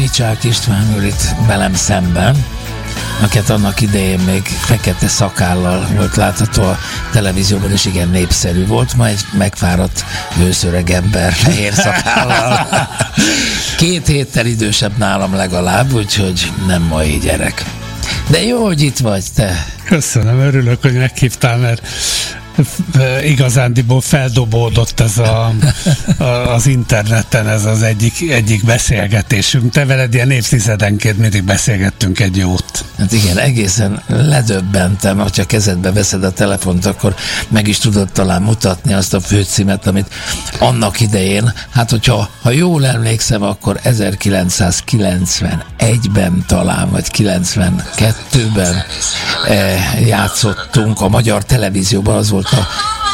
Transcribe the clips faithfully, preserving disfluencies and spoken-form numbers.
Micsák István ül itt velem szemben, akiket annak idején még fekete szakállal volt látható a televízióban, és igen népszerű volt, ma egy megfáradt őszöreg ember fehér szakállal. Két héttel idősebb nálam legalább, úgyhogy nem mai gyerek. De jó, hogy itt vagy te. Köszönöm, örülök, hogy meghívtál, mert igazándiból feldobódott ez a, a, az interneten, ez az egyik, egyik beszélgetésünk. Te veled ilyen évtizedenként mindig beszélgettünk egy jót. Hát igen, egészen ledöbbentem, hogyha kezedbe veszed a telefont, akkor meg is tudod talán mutatni azt a főcímet, amit annak idején, hát hogyha ha jól emlékszem, akkor ezerkilencszázkilencvenegyben talán, vagy kilencvenkettőben eh, játszottunk a magyar televízióban, az volt a...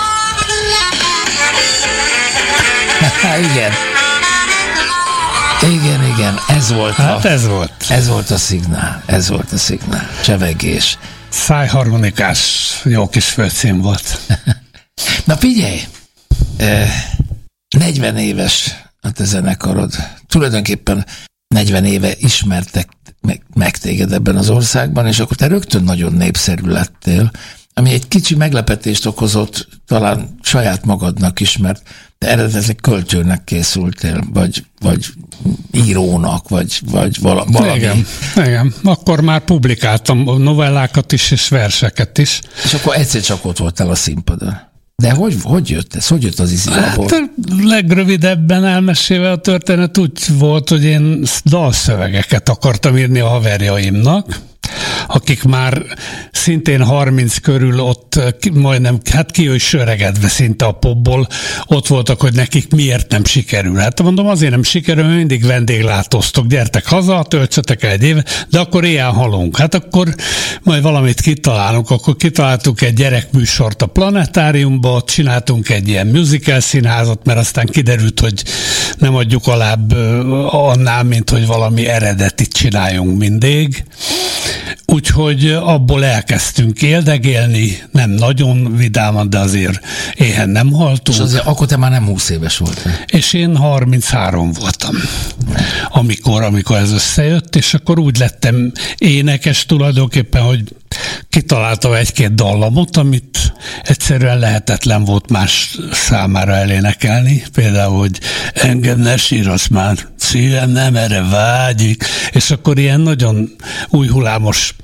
igen. Igen, igen, ez volt hát a... ez volt. Ez volt a szignál, ez volt a szignál. Csevegés. Szájharmonikás, jó kis főcím volt. Na figyelj! negyven éves a te zenekarod. Tulajdonképpen negyven éve ismertek meg, meg téged ebben az országban, és akkor te rögtön nagyon népszerű lettél, ami egy kicsi meglepetést okozott talán saját magadnak is, mert te eredetileg költőnek készültél, vagy, vagy írónak, vagy, vagy vala, valami. Igen, igen, akkor már publikáltam novellákat is, és verseket is. És akkor egyszer csak ott voltál a színpadon. De hogy, hogy jött ez? Hogy jött az izilából? Hát legrövidebben elmesélve a történet úgy volt, hogy én dalszövegeket akartam írni a haverjaimnak, akik már szintén harminc körül ott majdnem, hát ki is öregedve szinte a popból, ott voltak, hogy nekik miért nem sikerül. Hát mondom, azért nem sikerül, mert mindig vendéglátóztok, gyertek haza, töltsetek el egy évet, de akkor éjjel halunk. Hát akkor majd valamit kitalálunk, akkor kitaláltuk egy gyerekműsort a Planetáriumba, ott csináltunk egy ilyen musical színházat, mert aztán kiderült, hogy nem adjuk alább annál, mint hogy valami eredetit csináljunk mindig. Úgyhogy abból elkezdtünk éldegélni, nem nagyon vidáman, de azért éhen nem haltunk. És azért akkor te már nem húsz éves voltál. És én harminchárom voltam, amikor, amikor ez összejött, és akkor úgy lettem énekes tulajdonképpen, hogy kitaláltam egy-két dallamot, amit egyszerűen lehetetlen volt más számára elénekelni. Például, hogy engem ne sírasz már, szívem nem erre vágyik, és akkor ilyen nagyon új hullámos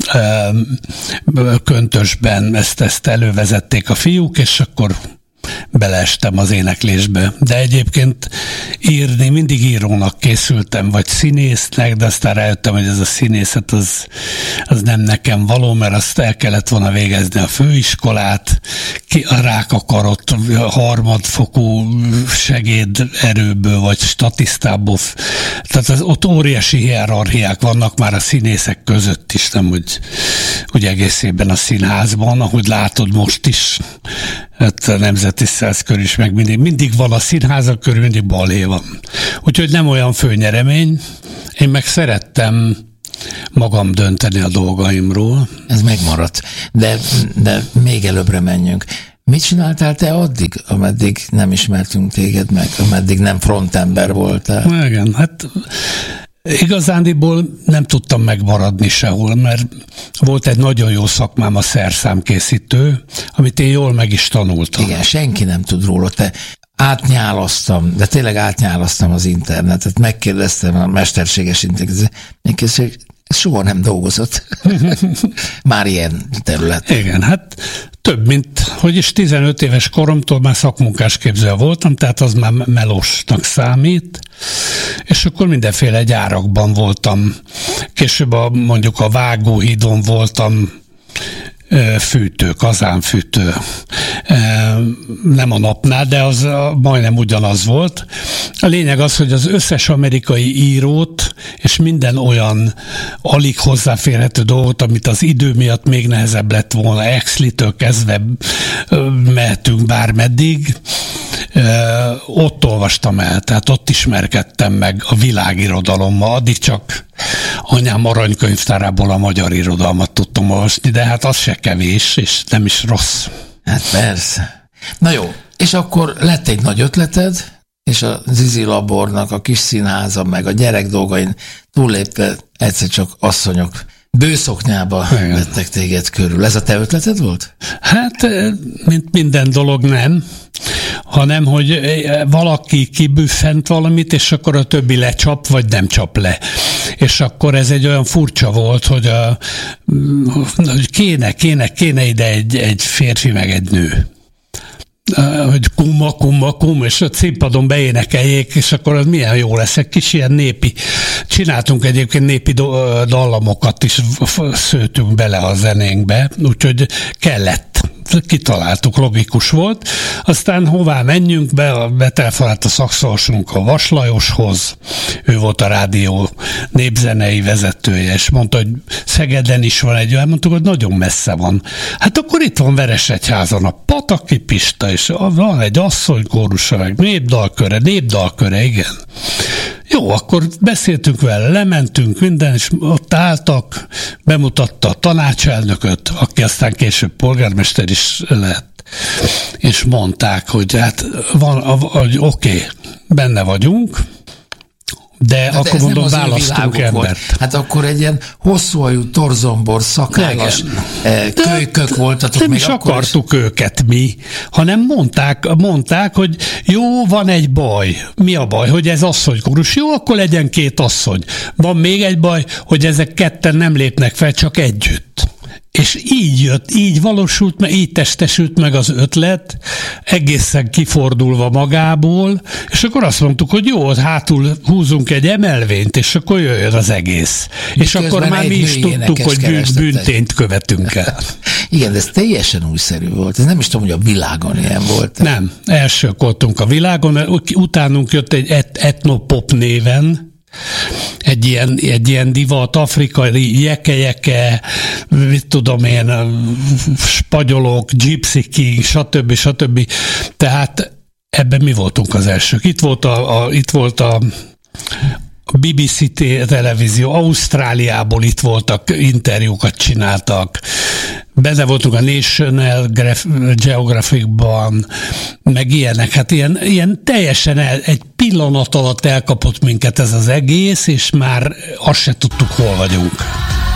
köntösben ezt, ezt elővezették a fiúk, és akkor beleestem az éneklésbe. De egyébként írni, mindig írónak készültem, vagy színésznek, de aztán rájöttem, hogy ez a színészet az, az nem nekem való, mert azt el kellett volna végezni a főiskolát, ki a rákakarott harmadfokú segéderőből, vagy statisztából. Tehát az, ott óriási hierarchiák vannak már a színészek között is, nem úgy, úgy egészében a színházban, ahogy látod most is, hát a Nemzeti Színházkör is, meg mindig, mindig van a színházak körül, mindig balhé van. Úgyhogy nem olyan főnyeremény. Én meg szerettem magam dönteni a dolgaimról. Ez megmaradt. De, de még előbbre menjünk. Mit csináltál te addig, ameddig nem ismertünk téged meg, ameddig nem frontember voltál? Igen, hát igazándiból nem tudtam megmaradni sehol, mert volt egy nagyon jó szakmám, a szerszámkészítő, amit én jól meg is tanultam. Igen, senki nem tud róla. Te átnyálasztam, de tényleg átnyálasztam az internetet, megkérdeztem a mesterséges intelligenciát, megkérdeztem, ez soha nem dolgozott. Már ilyen terület. Igen, hát több, mint, hogy is tizenöt éves koromtól már szakmunkásképző voltam, tehát az már melósnak számít, és akkor mindenféle gyárakban voltam. Később a, mondjuk a Vágóhídon voltam fűtő, kazánfűtő. Nem a napnál, de az majdnem ugyanaz volt. A lényeg az, hogy az összes amerikai írót és minden olyan alig hozzáférhető dolgot, amit az idő miatt még nehezebb lett volna, Exlitől kezdve mehetünk bármeddig, ott olvastam el, tehát ott ismerkedtem meg a világirodalommal, addig csak anyám aranykönyvtárából a magyar irodalmat tudtam olvasni, de hát az se kevés, és nem is rossz. Hát persze. Na jó, és akkor lett egy nagy ötleted, és a Zizi Labornak a kis színháza, meg a gyerek dolgain túllépve egyszer csak asszonyok bőszoknyába igen. vettek téged körül. Ez a te ötleted volt? Hát, mint minden dolog nem, hanem, hogy valaki kibüffent valamit, és akkor a többi lecsap, vagy nem csap le. És akkor ez egy olyan furcsa volt, hogy, a, hogy kéne, kéne, kéne ide egy, egy férfi, meg egy nő. Hogy kuma, kuma, kuma, és a színpadon beénekeljék, és akkor az milyen jó lesz, egy kis ilyen népi. Csináltunk egyébként népi dallamokat is, szőtünk bele a zenénkbe, úgyhogy kellett. Kitaláltuk, logikus volt. Aztán hová menjünk be, betelefonált a szakszolsunk a Vas Lajoshoz, ő volt a rádió népzenei vezetője, és mondta, hogy Szegeden is van egy olyan, mondtuk, hogy nagyon messze van. Hát akkor itt van Veresegyházon a Pataki Pista, és van egy asszonykórusa, meg népdalköre, népdalköre, igen. Jó, akkor beszéltünk vele, lementünk minden, és ott álltak, bemutatta a tanácselnököt, aki aztán később polgármester is lett, és mondták, hogy hát van, hogy oké, okay, benne vagyunk, de hát akkor mondom, választunk embert. Volt. Hát akkor egy ilyen hosszúajú, torzombor, szakállas kölykök voltatok. Nem is akartuk is. Őket mi, hanem mondták, mondták, hogy jó, van egy baj. Mi a baj? Hogy ez asszonykórus. Jó, akkor legyen két asszony. Van még egy baj, hogy ezek ketten nem lépnek fel, csak együtt. És így jött, így valósult, meg így testesült meg az ötlet, egészen kifordulva magából, és akkor azt mondtuk, hogy jó, hátul húzunk egy emelvényt, és akkor jöjjön az egész. És akkor már mi is tudtuk, hogy bűn, bűntényt követünk el. Igen, de ez teljesen újszerű volt. Ez nem is tudom, hogy a világon ilyen volt. Nem, elsők voltunk a világon, utánunk jött egy et- etnopop néven, Egy ilyen, egy ilyen divat, afrikai jeke-jeke, mit tudom én, spagyolok, Gypsy King, stb. stb. Tehát ebben mi voltunk az elsők. Itt volt a, a, itt volt a A bé bé cé televízió, Ausztráliából itt voltak, interjúkat csináltak, benne voltunk a National Geographic-ban, meg ilyenek, hát ilyen, ilyen teljesen el, egy pillanat alatt elkapott minket ez az egész, és már azt se tudtuk, hol vagyunk.